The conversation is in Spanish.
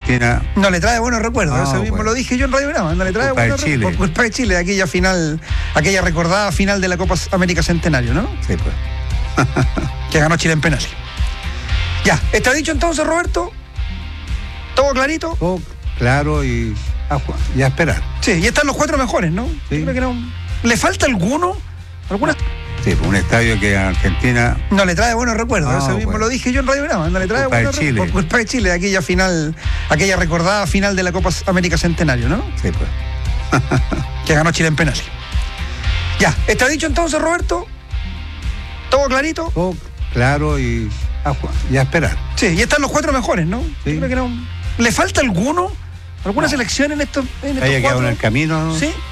Argentina no le trae buenos recuerdos, No, eso mismo bueno. lo dije yo en Radio Grama, no le trae Culpa de buenos Chile. recuerdos. Por culpa de Chile, aquella final, aquella recordada final de la Copa América Centenario, ¿no? sí, pues. Que ganó Chile en penales. Ya, ¿está dicho entonces, Roberto? ¿Todo clarito? Todo claro y a esperar. Sí, y están los 4 mejores, ¿no? Sí. Yo creo que no. ¿Le falta alguno? ¿Alguna? Sí, pues un estadio que a Argentina No le trae buenos recuerdos, No, eso mismo bueno. lo dije yo en Radio Grama, no le trae Culpa de buenos Chile. recuerdos. Por culpa de Chile, aquella final, aquella recordada final de la Copa América Centenario, ¿no? sí, pues. Que ganó Chile en penales. Ya, ¿está dicho entonces, Roberto? ¿Todo clarito? Todo claro y a esperar. Sí, y están los 4 mejores, ¿no? Sí. Yo creo que no. ¿Le falta alguno? ¿Alguna No. selección en estos Haya quedado en 4? el camino. Sí.